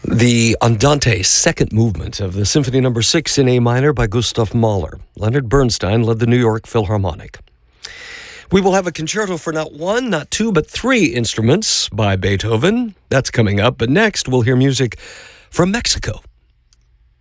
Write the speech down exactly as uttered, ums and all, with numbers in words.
The Andante, second movement of the Symphony Number Six in A minor by Gustav Mahler. Leonard Bernstein led the New York Philharmonic. We will have a concerto for not one, not two, but three instruments by Beethoven. That's coming up. But next, we'll hear music from Mexico.